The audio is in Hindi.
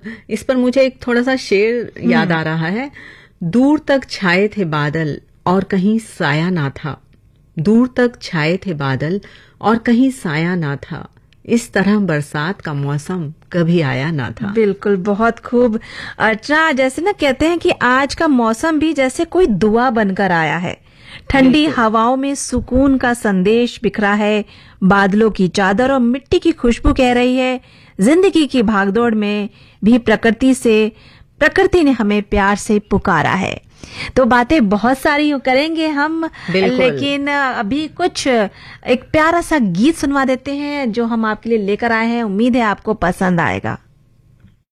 इस पर मुझे एक थोड़ा सा शेर याद आ रहा है। दूर तक छाए थे बादल और कहीं साया ना था, दूर तक छाए थे बादल और कहीं साया ना था, इस तरह बरसात का मौसम कभी आया ना था। बिल्कुल, बहुत खूब। अर्चना, जैसे ना कहते हैं कि आज का मौसम भी जैसे कोई दुआ बनकर आया है। ठंडी हवाओं में सुकून का संदेश बिखरा है, बादलों की चादर और मिट्टी की खुशबू कह रही है, जिंदगी की भागदौड़ में भी प्रकृति ने हमें प्यार से पुकारा है। तो बातें बहुत सारी करेंगे हम, लेकिन अभी कुछ एक प्यारा सा गीत सुनवा देते हैं जो हम आपके लिए लेकर आए हैं। उम्मीद है आपको पसंद आएगा।